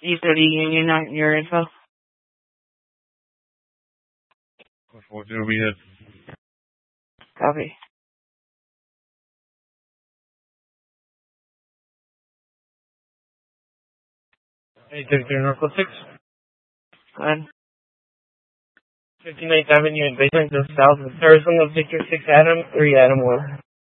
E30 Union on your info. 440 we hit. Copy. 833 Northwest 6. Go ahead. 59th Avenue in Basement, just south of Arizona, Victor 6 Adam, 3 Adam 1.